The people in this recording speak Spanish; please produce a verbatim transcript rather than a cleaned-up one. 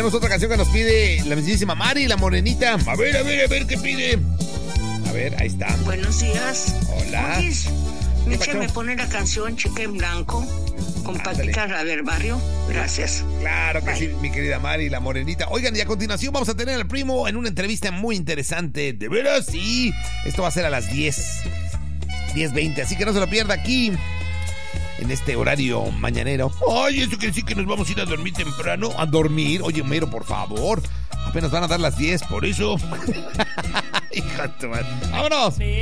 tenemos otra canción que nos pide la mismísima Mari, la morenita. A ver, a ver, a ver, ¿qué pide? A ver, ahí está. Buenos días. Hola. Luis, déjame poner la canción Chica en Blanco con Paquita la del Barrio. Gracias. Claro que Bye. sí, mi querida Mari, la morenita. Oigan, y a continuación vamos a tener al primo en una entrevista muy interesante. ¿De veras? Sí. Esto va a ser a las diez. diez veinte, así que no se lo pierda aquí en este horario mañanero. Ay, eso quiere decir que nos vamos a ir a dormir temprano. A dormir. Oye, Mero, por favor. Apenas van a dar las diez, por eso. Hija de tu madre. ¡Vámonos!